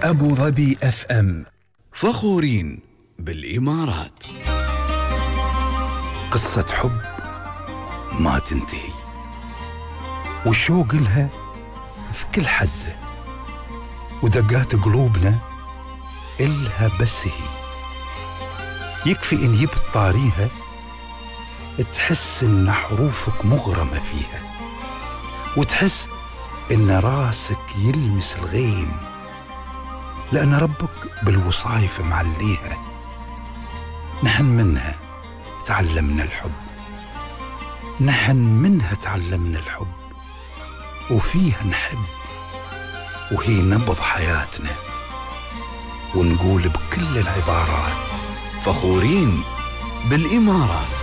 أبو ظبي FM. فخورين بالإمارات. قصة حب ما تنتهي، والشوق لها في كل حزة، ودقات قلوبنا إلها بس هي. يكفي إن يبت طاريها تحس إن حروفك مغرمة فيها، وتحس إن راسك يلمس الغيم، لأن ربك بالوصايف معليها. نحن منها تعلمنا الحب، نحن منها تعلمنا الحب، وفيها نحب، وهي نبض حياتنا، ونقول بكل العبارات فخورين بالإمارات.